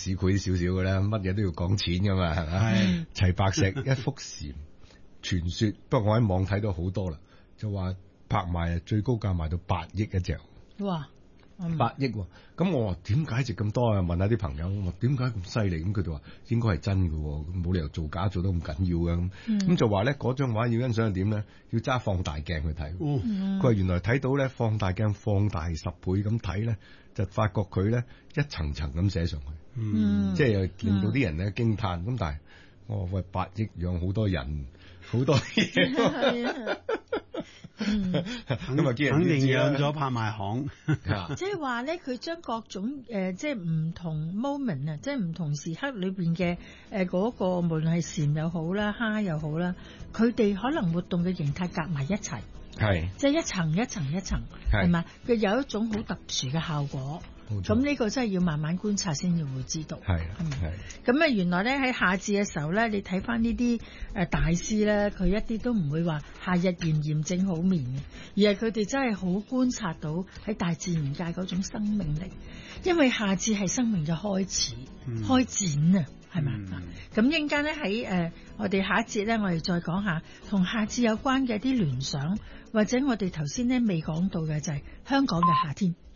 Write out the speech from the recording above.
市儈少少嘅啦，乜嘢都要講錢噶嘛，係咪？齊白石一幅蟬傳說，不過我喺網睇到好多啦，就話拍賣啊最高價賣到8億一隻。 哇 ！8億喎，咁我話點解值咁多啊？問下啲朋友，我話點解咁犀利？咁佢哋話應該係真嘅，咁冇理由造假做得咁緊要嘅咁。咁就話咧嗰張畫要欣賞係點咧？要揸放大鏡去睇。佢話原來睇到咧放大鏡放大10倍咁睇咧，就發覺佢咧一層層咁寫上去，即係令到啲人咧驚歎。咁但係我話喂8億養好多人好多嘢。 肯定養咗拍賣行， 即係話咧，佢將各種即係唔同 moment 啊，即係唔同時刻裏邊嘅嗰個，無論係蟬又好啦，蝦又好啦，佢哋可能活動嘅形態夾埋一齊， 係即係一層一層一層，係嘛？佢有一種好特殊嘅效果。咁呢個真係要慢慢觀察先至會知道。係咪？咁啊，原來咧喺夏至嘅時候咧，你睇翻呢啲大師咧，佢一啲都唔會話夏日炎炎正好眠嘅，而係佢哋真係好觀察到喺大自然界嗰種生命力。因為夏至係生命嘅開始、開展啊，係咪？咁一陣間咧喺我哋下一節咧，我哋再講下同夏至有關嘅一啲聯想，或者我哋頭先咧未講到嘅就係香港嘅夏天。